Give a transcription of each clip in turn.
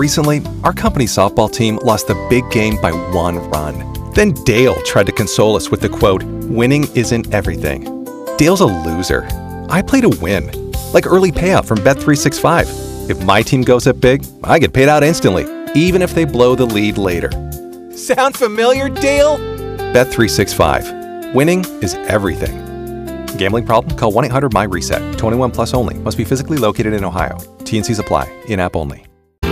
Recently, our company's softball team lost the big game by 1 run. Then Dale tried to console us with the quote, "Winning isn't everything." Dale's a loser. I play to win. Like early payout from Bet365. If my team goes up big, I get paid out instantly, even if they blow the lead later. Sound familiar, Dale? Bet365. Winning is everything. Gambling problem? Call 1-800-MY-RESET. 21 plus only. Must be physically located in Ohio. T&Cs apply. In-app only.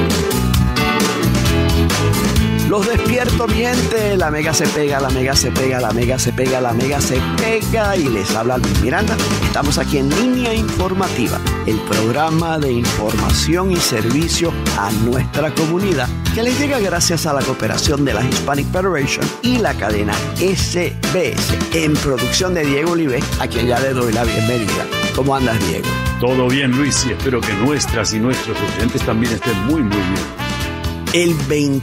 Los despierto, mi gente. La mega se pega, la mega se pega, la mega se pega, la mega se pega. Y les habla Luis Miranda. Estamos aquí en Línea Informativa, el programa de información y servicio a nuestra comunidad, que les llega gracias a la cooperación de la Hispanic Federation y la cadena SBS, en producción de Diego Olivé, a quien ya le doy la bienvenida. ¿Cómo andas, Diego? Todo bien, Luis, y espero que nuestras y nuestros oyentes también estén muy, muy bien. El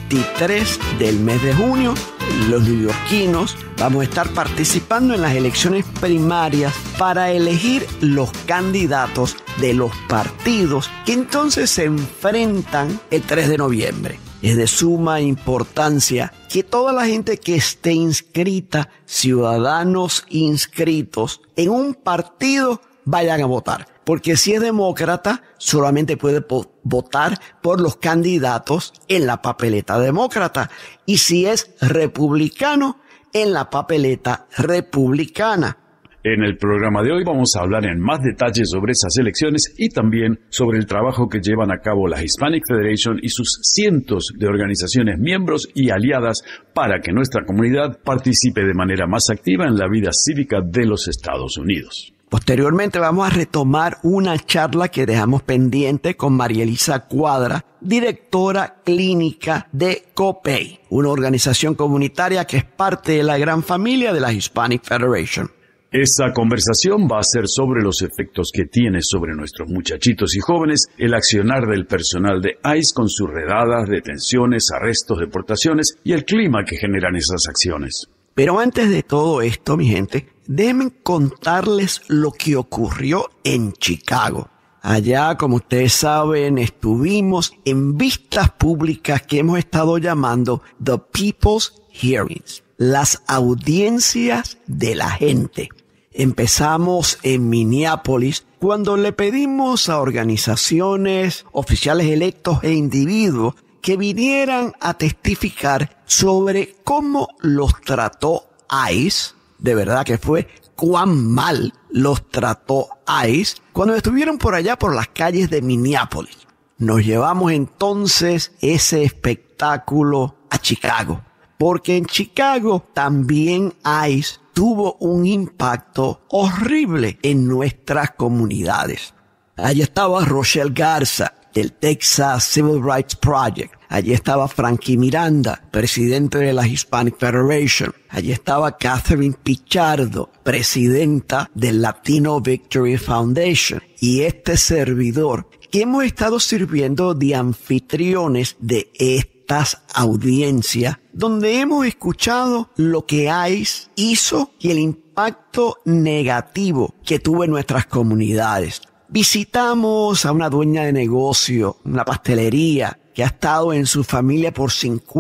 23 del mes de junio, los neoyorquinos vamos a estar participando en las elecciones primarias para elegir los candidatos de los partidos que entonces se enfrentan el 3 de noviembre. Es de suma importancia que toda la gente que esté inscrita, ciudadanos inscritos en un partido, vayan a votar. Porque si es demócrata, solamente puede votar por los candidatos en la papeleta demócrata. Y si es republicano, en la papeleta republicana. En el programa de hoy vamos a hablar en más detalle sobre esas elecciones y también sobre el trabajo que llevan a cabo la Hispanic Federation y sus cientos de organizaciones miembros y aliadas para que nuestra comunidad participe de manera más activa en la vida cívica de los Estados Unidos. Posteriormente vamos a retomar una charla que dejamos pendiente con María Elisa Cuadra, directora clínica de COPEI, una organización comunitaria que es parte de la gran familia de la Hispanic Federation. Esa conversación va a ser sobre los efectos que tiene sobre nuestros muchachitos y jóvenes el accionar del personal de ICE con sus redadas, detenciones, arrestos, deportaciones y el clima que generan esas acciones. Pero antes de todo esto, mi gente, déjenme contarles lo que ocurrió en Chicago. Allá, como ustedes saben, estuvimos en vistas públicas que hemos estado llamando The People's Hearings, las audiencias de la gente. Empezamos en Minneapolis, cuando le pedimos a organizaciones, oficiales electos e individuos que vinieran a testificar sobre cómo los trató ICE. De verdad que fue cuán mal los trató ICE cuando estuvieron por allá por las calles de Minneapolis. Nos llevamos entonces ese espectáculo a Chicago, porque en Chicago también ICE tuvo un impacto horrible en nuestras comunidades. Allí estaba Rochelle Garza, del Texas Civil Rights Project. Allí estaba Frankie Miranda, presidente de la Hispanic Federation. Allí estaba Catherine Pichardo, presidenta del Latino Victory Foundation. Y este servidor, que hemos estado sirviendo de anfitriones de estas audiencias, donde hemos escuchado lo que ICE hizo y el impacto negativo que tuvo en nuestras comunidades. Visitamos a una dueña de negocio, una pastelería, que ha estado en su familia por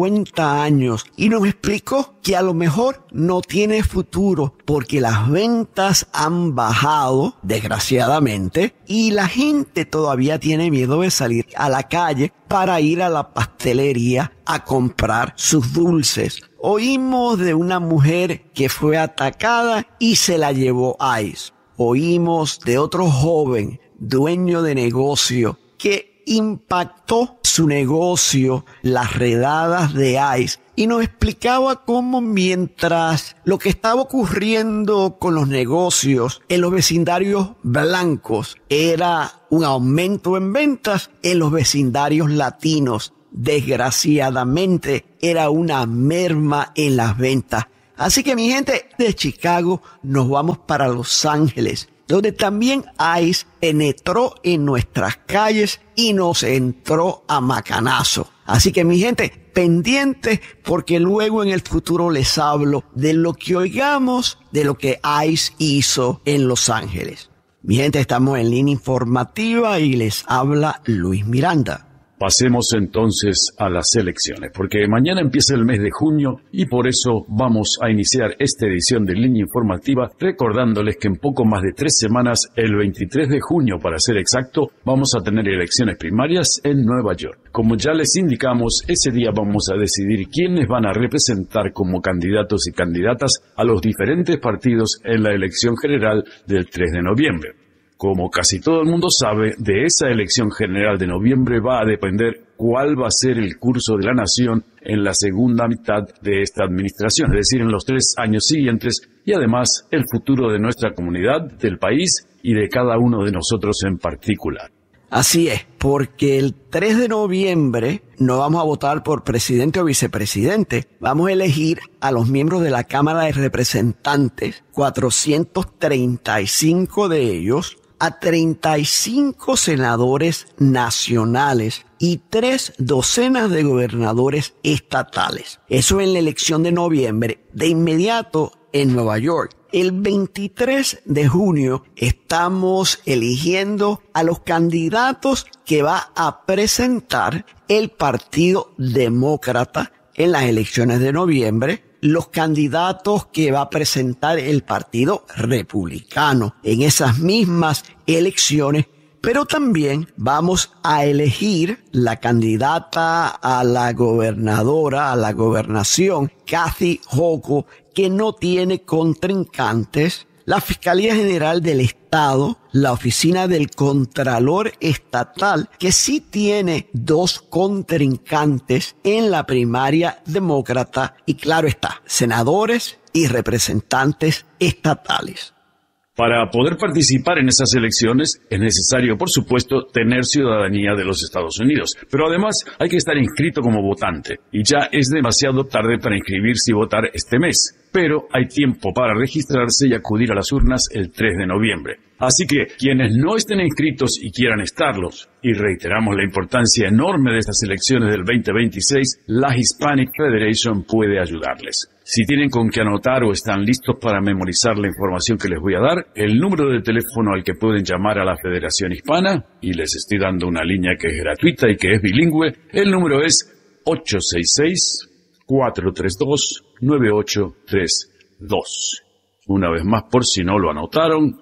50 años y nos explicó que a lo mejor no tiene futuro porque las ventas han bajado, desgraciadamente, y la gente todavía tiene miedo de salir a la calle para ir a la pastelería a comprar sus dulces. Oímos de una mujer que fue atacada y se la llevó ICE. Oímos de otro joven, dueño de negocio, que impactó su negocio, las redadas de ICE, y nos explicaba cómo mientras lo que estaba ocurriendo con los negocios en los vecindarios blancos era un aumento en ventas, en los vecindarios latinos, desgraciadamente, era una merma en las ventas. Así que mi gente, de Chicago nos vamos para Los Ángeles, donde también ICE penetró en nuestras calles y nos entró a macanazo. Así que mi gente, pendientes, porque luego en el futuro les hablo de lo que oigamos de lo que ICE hizo en Los Ángeles. Mi gente, estamos en Línea Informativa y les habla Luis Miranda. Pasemos entonces a las elecciones, porque mañana empieza el mes de junio y por eso vamos a iniciar esta edición de Línea Informativa recordándoles que en poco más de 3 semanas, el 23 de junio para ser exacto, vamos a tener elecciones primarias en Nueva York. Como ya les indicamos, ese día vamos a decidir quiénes van a representar como candidatos y candidatas a los diferentes partidos en la elección general del 3 de noviembre. Como casi todo el mundo sabe, de esa elección general de noviembre va a depender cuál va a ser el curso de la nación en la segunda mitad de esta administración, es decir, en los 3 años siguientes, y además el futuro de nuestra comunidad, del país y de cada uno de nosotros en particular. Así es, porque el 3 de noviembre no vamos a votar por presidente o vicepresidente. Vamos a elegir a los miembros de la Cámara de Representantes, 435 de ellos, a 35 senadores nacionales y 3 docenas de gobernadores estatales. Eso en la elección de noviembre. De inmediato en Nueva York, el 23 de junio estamos eligiendo a los candidatos que va a presentar el Partido Demócrata en las elecciones de noviembre, los candidatos que va a presentar el Partido Republicano en esas mismas elecciones, pero también vamos a elegir la candidata a la gobernadora, a la gobernación, Kathy Hochul, que no tiene contrincantes, la Fiscalía General del Estado, la Oficina del Contralor Estatal, que sí tiene 2 contrincantes en la primaria demócrata, y claro está, senadores y representantes estatales. Para poder participar en esas elecciones es necesario, por supuesto, tener ciudadanía de los Estados Unidos. Pero además hay que estar inscrito como votante. Y ya es demasiado tarde para inscribirse y votar este mes. Pero hay tiempo para registrarse y acudir a las urnas el 3 de noviembre. Así que quienes no estén inscritos y quieran estarlos, y reiteramos la importancia enorme de estas elecciones del 2026, la Hispanic Federation puede ayudarles. Si tienen con qué anotar o están listos para memorizar la información que les voy a dar, el número de teléfono al que pueden llamar a la Federación Hispana, y les estoy dando una línea que es gratuita y que es bilingüe, el número es 866-432-9832. Una vez más, por si no lo anotaron,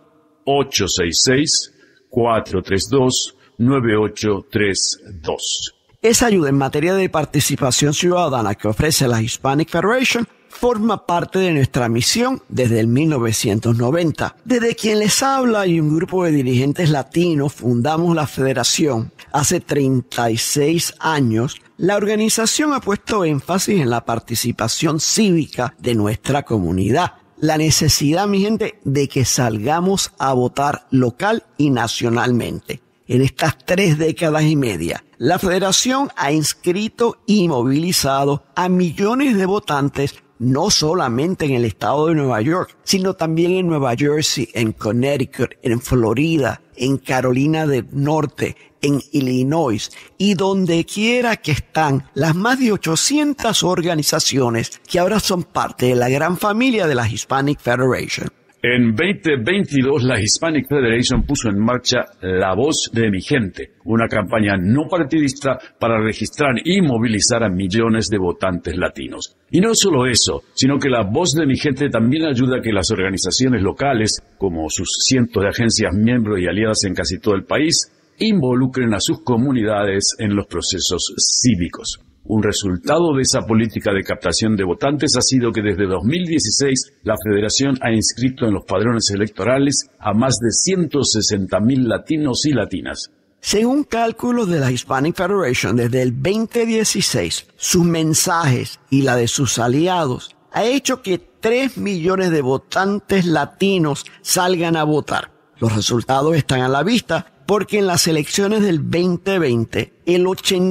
866-432-9832. Esa ayuda en materia de participación ciudadana que ofrece la Hispanic Federation forma parte de nuestra misión desde el 1990. Desde quien les habla y un grupo de dirigentes latinos fundamos la federación hace 36 años. La organización ha puesto énfasis en la participación cívica de nuestra comunidad. La necesidad, mi gente, de que salgamos a votar local y nacionalmente. En estas 3 décadas y media, la Federación ha inscrito y movilizado a millones de votantes, no solamente en el estado de Nueva York, sino también en Nueva Jersey, en Connecticut, en Florida, en Carolina del Norte, en Illinois y donde quiera que están las más de 800 organizaciones que ahora son parte de la gran familia de la Hispanic Federation. En 2022, la Hispanic Federation puso en marcha La Voz de mi Gente, una campaña no partidista para registrar y movilizar a millones de votantes latinos. Y no solo eso, sino que La Voz de mi Gente también ayuda a que las organizaciones locales, como sus cientos de agencias miembros y aliadas en casi todo el país, involucren a sus comunidades en los procesos cívicos. Un resultado de esa política de captación de votantes ha sido que desde 2016 la Federación ha inscrito en los padrones electorales a más de 160,000 latinos y latinas. Según cálculos de la Hispanic Federation, desde el 2016, sus mensajes y la de sus aliados ha hecho que 3 millones de votantes latinos salgan a votar. Los resultados están a la vista porque en las elecciones del 2020, el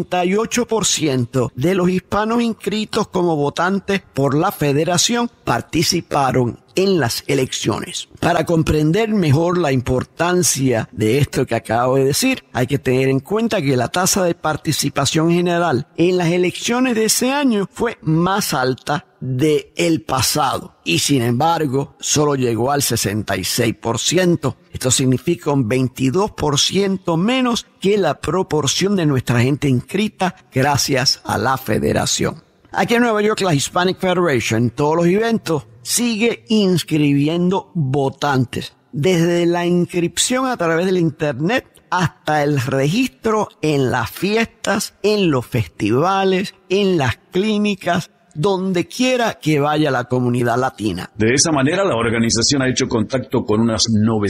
88% de los hispanos inscritos como votantes por la Federación participaron en las elecciones. Para comprender mejor la importancia de esto que acabo de decir, hay que tener en cuenta que la tasa de participación general en las elecciones de ese año fue más alta del pasado y sin embargo solo llegó al 66%. Esto significa un 22% menos que la proporción de nuestra gente inscrita gracias a la federación. Aquí en Nueva York, la Hispanic Federation, en todos los eventos, sigue inscribiendo votantes. Desde la inscripción a través del Internet hasta el registro en las fiestas, en los festivales, en las clínicas, donde quiera que vaya la comunidad latina. De esa manera, la organización ha hecho contacto con unas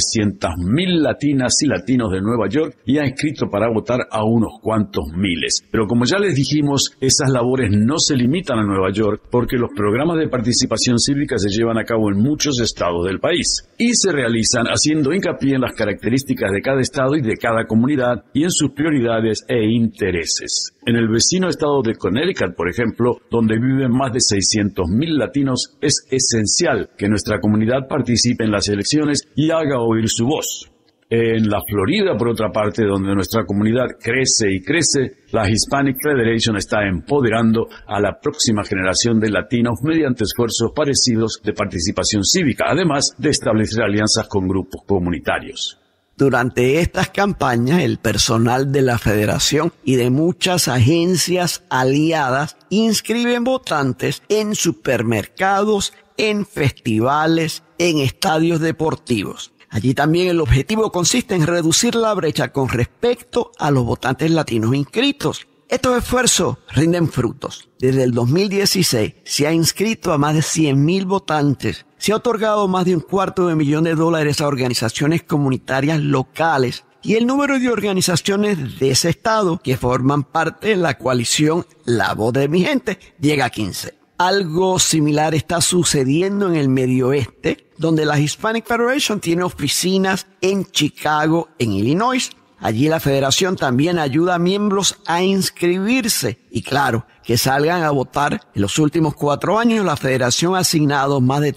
900.000 latinas y latinos de Nueva York y ha inscrito para votar a unos cuantos miles. Pero como ya les dijimos, esas labores no se limitan a Nueva York porque los programas de participación cívica se llevan a cabo en muchos estados del país y se realizan haciendo hincapié en las características de cada estado y de cada comunidad y en sus prioridades e intereses. En el vecino estado de Connecticut, por ejemplo, donde viven más de 600.000 latinos, es esencial que nuestra comunidad participe en las elecciones y haga oír su voz. En la Florida, por otra parte, donde nuestra comunidad crece y crece, la Hispanic Federation está empoderando a la próxima generación de latinos mediante esfuerzos parecidos de participación cívica, además de establecer alianzas con grupos comunitarios. Durante estas campañas, el personal de la Federación y de muchas agencias aliadas inscriben votantes en supermercados, en festivales, en estadios deportivos. Allí también el objetivo consiste en reducir la brecha con respecto a los votantes latinos inscritos. Estos esfuerzos rinden frutos. Desde el 2016 se ha inscrito a más de 100.000 votantes. Se ha otorgado más de $250,000 a organizaciones comunitarias locales y el número de organizaciones de ese estado que forman parte de la coalición La Voz de mi Gente llega a 15. Algo similar está sucediendo en el Medio Oeste, donde la Hispanic Federation tiene oficinas en Chicago, en Illinois. Allí la federación también ayuda a miembros a inscribirse y claro, que salgan a votar. En los últimos 4 años la federación ha asignado más de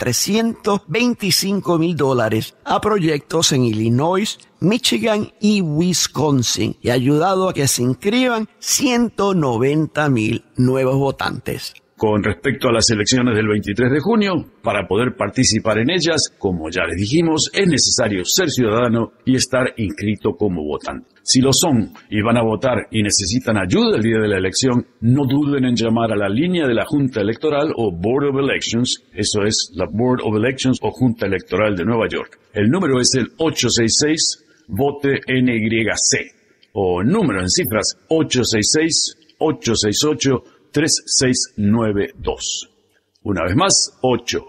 $325,000 a proyectos en Illinois, Michigan y Wisconsin y ha ayudado a que se inscriban 190,000 nuevos votantes. Con respecto a las elecciones del 23 de junio, para poder participar en ellas, como ya les dijimos, es necesario ser ciudadano y estar inscrito como votante. Si lo son y van a votar y necesitan ayuda el día de la elección, no duden en llamar a la línea de la Junta Electoral o Board of Elections, eso es la Board of Elections o Junta Electoral de Nueva York. El número es el 866-VOTE-NYC o número en cifras 866-868-3692. Una vez más,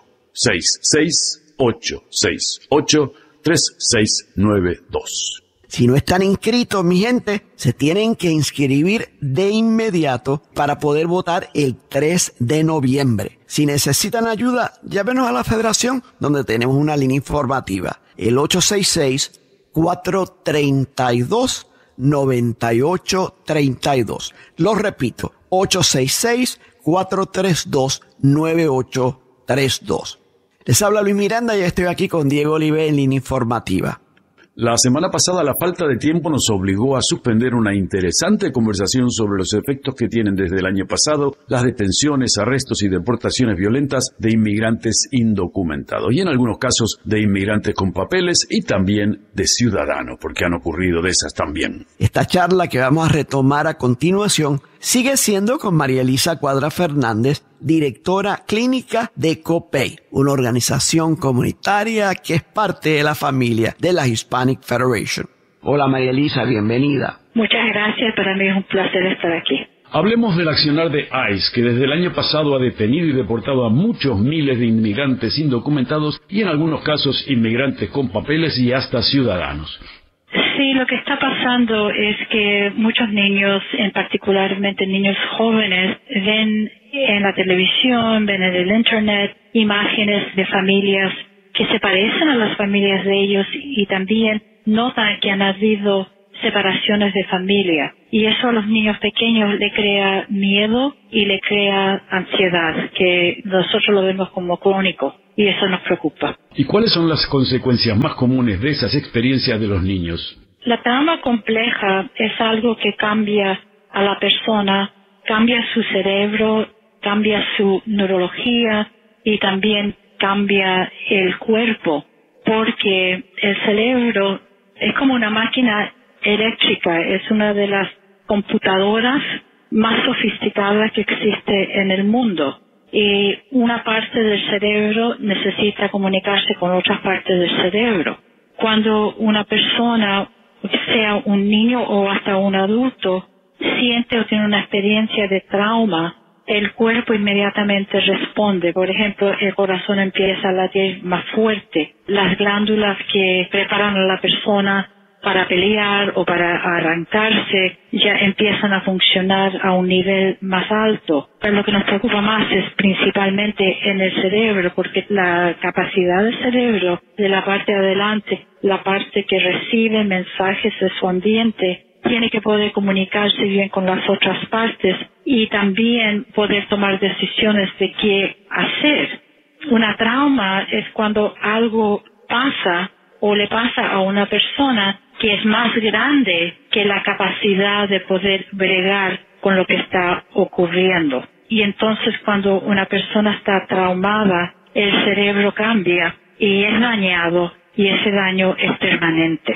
866-868-3692. Si no están inscritos, mi gente, se tienen que inscribir de inmediato para poder votar el 3 de noviembre. Si necesitan ayuda, llámenos a la federación, donde tenemos una línea informativa. El 866-432-9832. Lo repito, 866-432-9832. Les habla Luis Miranda y estoy aquí con Diego Olive en línea informativa. La semana pasada la falta de tiempo nos obligó a suspender una interesante conversación sobre los efectos que tienen desde el año pasado las detenciones, arrestos y deportaciones violentas de inmigrantes indocumentados y en algunos casos de inmigrantes con papeles y también de ciudadanos, porque han ocurrido de esas también. Esta charla que vamos a retomar a continuación sigue siendo con María Elisa Cuadra Fernández, directora clínica de COPEI, una organización comunitaria que es parte de la familia de la Hispanic Federation. Hola María Elisa, bienvenida. Muchas gracias, para mí es un placer estar aquí. Hablemos del accionar de ICE, que desde el año pasado ha detenido y deportado a muchos miles de inmigrantes indocumentados y en algunos casos inmigrantes con papeles y hasta ciudadanos. Sí, lo que está pasando es que muchos niños, particularmente niños jóvenes, ven en la televisión, ven en el internet imágenes de familias que se parecen a las familias de ellos y también notan que han habido separaciones de familia. Y eso a los niños pequeños le crea miedo y le crea ansiedad, que nosotros lo vemos como crónico. Y eso nos preocupa. ¿Y cuáles son las consecuencias más comunes de esas experiencias de los niños? La trauma compleja es algo que cambia a la persona, cambia su cerebro, cambia su neurología y también cambia el cuerpo, porque el cerebro es como una máquina eléctrica es una de las computadoras más sofisticadas que existe en el mundo. Y una parte del cerebro necesita comunicarse con otras partes del cerebro. Cuando una persona, sea un niño o hasta un adulto, siente o tiene una experiencia de trauma, el cuerpo inmediatamente responde. Por ejemplo, el corazón empieza a latir más fuerte. Las glándulas que preparan a la persona para pelear o para arrancarse ya empiezan a funcionar a un nivel más alto. Pero lo que nos preocupa más es principalmente en el cerebro, porque la capacidad del cerebro de la parte de adelante, la parte que recibe mensajes de su ambiente, tiene que poder comunicarse bien con las otras partes y también poder tomar decisiones de qué hacer. Una trauma es cuando algo pasa o le pasa a una persona que es más grande que la capacidad de poder bregar con lo que está ocurriendo. Y entonces cuando una persona está traumada, el cerebro cambia y es dañado, y ese daño es permanente.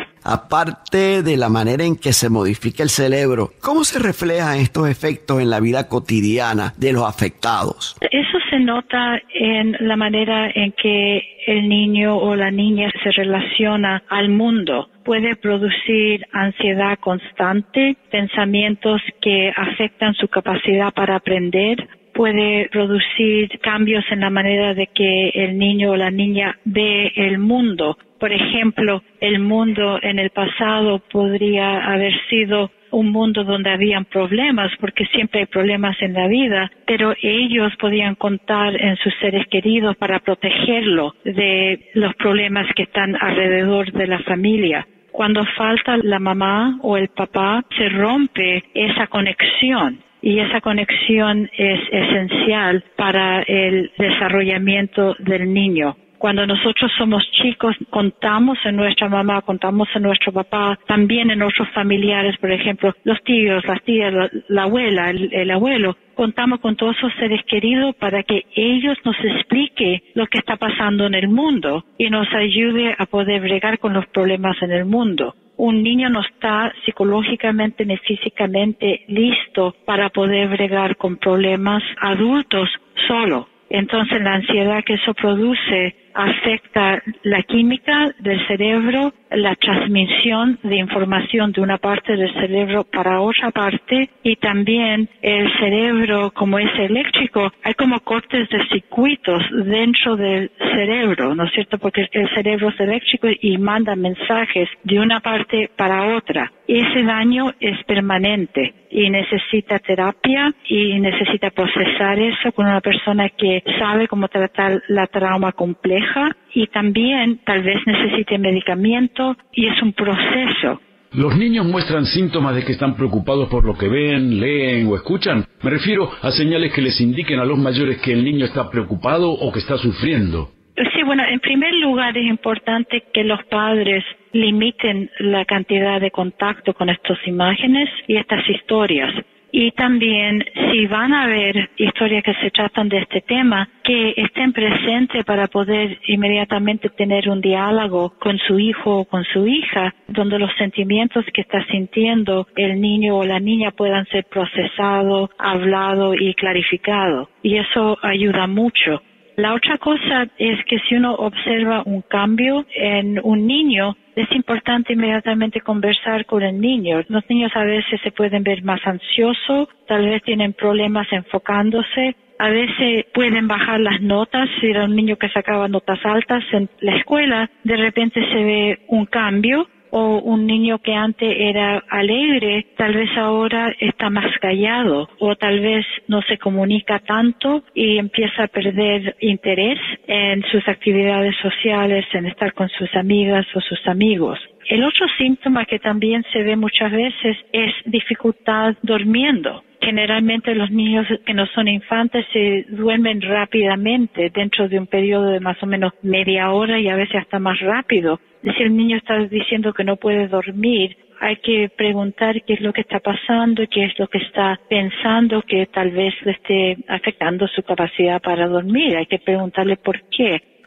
Aparte de la manera en que se modifica el cerebro, ¿cómo se reflejan estos efectos en la vida cotidiana de los afectados? Eso se nota en la manera en que el niño o la niña se relaciona al mundo. Puede producir ansiedad constante, pensamientos que afectan su capacidad para aprender. Puede producir cambios en la manera de que el niño o la niña ve el mundo. Por ejemplo, el mundo en el pasado podría haber sido un mundo donde habían problemas, porque siempre hay problemas en la vida, pero ellos podían contar en sus seres queridos para protegerlo de los problemas que están alrededor de la familia. Cuando falta la mamá o el papá, se rompe esa conexión. Y esa conexión es esencial para el desarrollamiento del niño. Cuando nosotros somos chicos, contamos en nuestra mamá, contamos en nuestro papá, también en otros familiares, por ejemplo, los tíos, las tías, la abuela, el abuelo. Contamos con todos esos seres queridos para que ellos nos expliquen lo que está pasando en el mundo y nos ayude a poder bregar con los problemas en el mundo. Un niño no está psicológicamente ni físicamente listo para poder bregar con problemas adultos solo. Entonces la ansiedad que eso produce afecta la química del cerebro, la transmisión de información de una parte del cerebro para otra parte, y también el cerebro, como es eléctrico, hay como cortes de circuitos dentro del cerebro, ¿no es cierto? Porque el cerebro es eléctrico y manda mensajes de una parte para otra. Ese daño es permanente y necesita terapia y necesita procesar eso con una persona que sabe cómo tratar la trauma compleja, y también tal vez necesite medicamento, y es un proceso. ¿Los niños muestran síntomas de que están preocupados por lo que ven, leen o escuchan? Me refiero a señales que les indiquen a los mayores que el niño está preocupado o que está sufriendo. Sí, bueno, en primer lugar es importante que los padres limiten la cantidad de contacto con estas imágenes y estas historias. Y también, si van a ver historias que se tratan de este tema, que estén presentes para poder inmediatamente tener un diálogo con su hijo o con su hija, donde los sentimientos que está sintiendo el niño o la niña puedan ser procesados, hablados y clarificados. Y eso ayuda mucho. La otra cosa es que si uno observa un cambio en un niño, es importante inmediatamente conversar con el niño. Los niños a veces se pueden ver más ansiosos, tal vez tienen problemas enfocándose, a veces pueden bajar las notas. Si era un niño que sacaba notas altas en la escuela, de repente se ve un cambio. O un niño que antes era alegre, tal vez ahora está más callado, o tal vez no se comunica tanto y empieza a perder interés en sus actividades sociales, en estar con sus amigas o sus amigos. El otro síntoma que también se ve muchas veces es dificultad durmiendo. Generalmente los niños que no son infantes se duermen rápidamente dentro de un periodo de más o menos media hora y a veces hasta más rápido. Si el niño está diciendo que no puede dormir, hay que preguntar qué es lo que está pasando, qué es lo que está pensando que tal vez le esté afectando su capacidad para dormir. Hay que preguntarle por qué.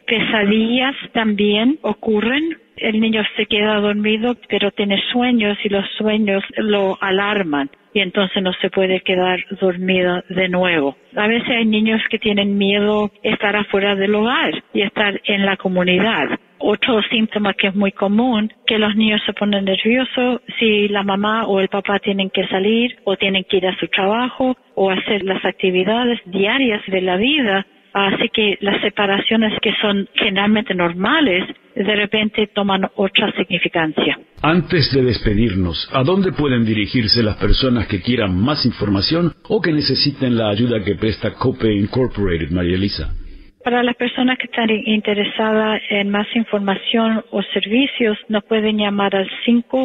Pesadillas también ocurren. El niño se queda dormido, pero tiene sueños y los sueños lo alarman y entonces no se puede quedar dormido de nuevo. A veces hay niños que tienen miedo estar afuera del hogar y estar en la comunidad. Otro síntoma que es muy común, que los niños se ponen nerviosos si la mamá o el papá tienen que salir o tienen que ir a su trabajo o hacer las actividades diarias de la vida. Así que las separaciones que son generalmente normales, de repente toman otra significancia. Antes de despedirnos, ¿a dónde pueden dirigirse las personas que quieran más información o que necesiten la ayuda que presta Copay Incorporated, María Elisa? Para las personas que están interesadas en más información o servicios, nos pueden llamar al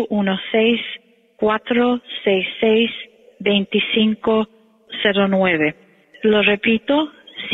516-466-2509. Lo repito,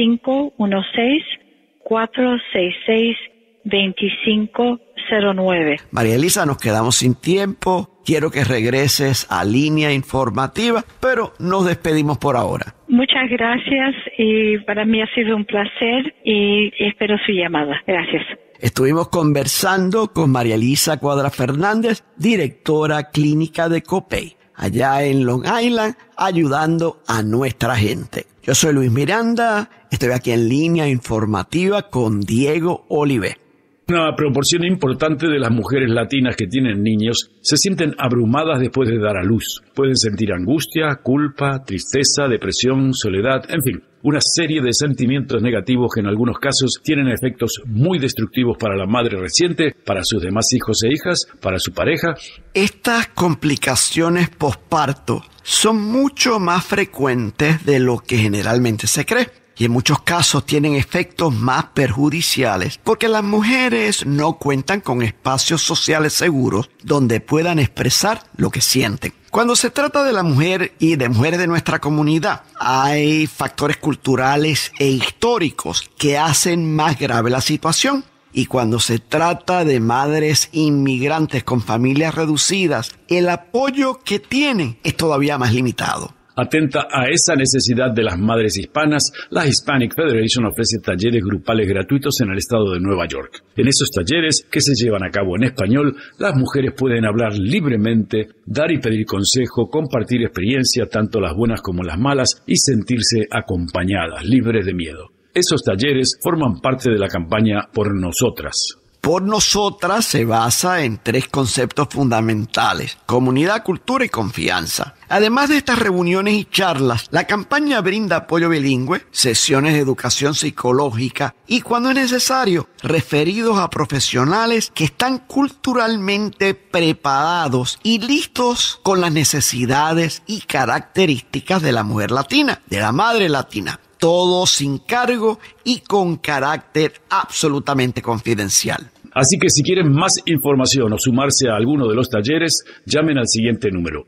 516-466-2509. María Elisa, nos quedamos sin tiempo. Quiero que regreses a Línea Informativa, pero nos despedimos por ahora. Muchas gracias y para mí ha sido un placer y espero su llamada. Gracias. Estuvimos conversando con María Elisa Cuadra Fernández, directora clínica de Copay, allá en Long Island, ayudando a nuestra gente. Yo soy Luis Miranda, estoy aquí en Línea Informativa con Diego Olivé. Una proporción importante de las mujeres latinas que tienen niños se sienten abrumadas después de dar a luz. Pueden sentir angustia, culpa, tristeza, depresión, soledad, en fin, una serie de sentimientos negativos que en algunos casos tienen efectos muy destructivos para la madre reciente, para sus demás hijos e hijas, para su pareja. Estas complicaciones posparto son mucho más frecuentes de lo que generalmente se cree. Y en muchos casos tienen efectos más perjudiciales porque las mujeres no cuentan con espacios sociales seguros donde puedan expresar lo que sienten. Cuando se trata de la mujer y de mujeres de nuestra comunidad, hay factores culturales e históricos que hacen más grave la situación. Y cuando se trata de madres inmigrantes con familias reducidas, el apoyo que tienen es todavía más limitado. Atenta a esa necesidad de las madres hispanas, la Hispanic Federation ofrece talleres grupales gratuitos en el estado de Nueva York. En esos talleres, que se llevan a cabo en español, las mujeres pueden hablar libremente, dar y pedir consejo, compartir experiencia, tanto las buenas como las malas, y sentirse acompañadas, libres de miedo. Esos talleres forman parte de la campaña Por Nosotras. Por Nosotras se basa en 3 conceptos fundamentales: comunidad, cultura y confianza. Además de estas reuniones y charlas, la campaña brinda apoyo bilingüe, sesiones de educación psicológica y, cuando es necesario, referidos a profesionales que están culturalmente preparados y listos con las necesidades y características de la mujer latina, de la madre latina. Todo sin cargo y con carácter absolutamente confidencial. Así que si quieren más información o sumarse a alguno de los talleres, llamen al siguiente número: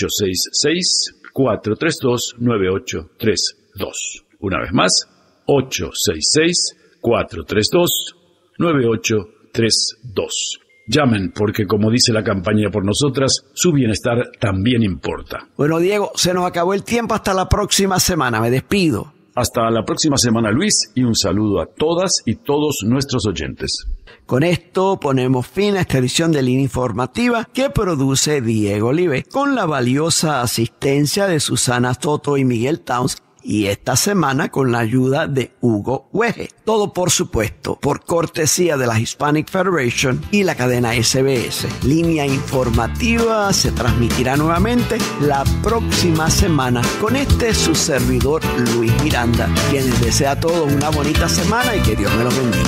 866-432-9832. Una vez más, 866-432-9832. Llamen porque, como dice la campaña Por Nosotras, su bienestar también importa. Bueno, Diego, se nos acabó el tiempo. Hasta la próxima semana. Me despido. Hasta la próxima semana, Luis, y un saludo a todas y todos nuestros oyentes. Con esto ponemos fin a esta edición de Línea Informativa que produce Diego Olivé con la valiosa asistencia de Susana Soto y Miguel Towns, y esta semana con la ayuda de Hugo Hueje. Todo, por supuesto, por cortesía de la Hispanic Federation y la cadena SBS. Línea Informativa se transmitirá nuevamente la próxima semana con su servidor Luis Miranda, quien les desea a todos una bonita semana y que Dios me los bendiga.